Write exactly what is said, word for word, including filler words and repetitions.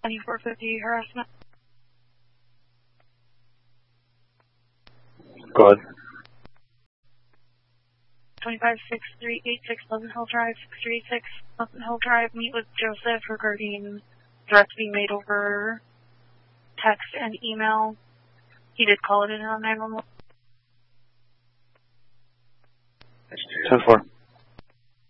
twenty-four fifty harassment. Go ahead. twenty-five six three eight six Pleasant Hill Drive, six three eight six Pleasant Hill Drive. Meet with Joseph regarding threats being made over text and email. He did call it in on nine one one. ten four.